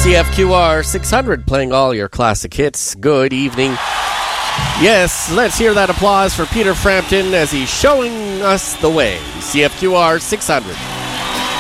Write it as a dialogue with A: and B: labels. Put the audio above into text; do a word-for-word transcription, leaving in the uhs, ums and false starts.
A: C F Q R six hundred, playing all your classic hits. Good evening. Yes, let's hear that applause for Peter Frampton as he's showing us the way. C F Q R six hundred.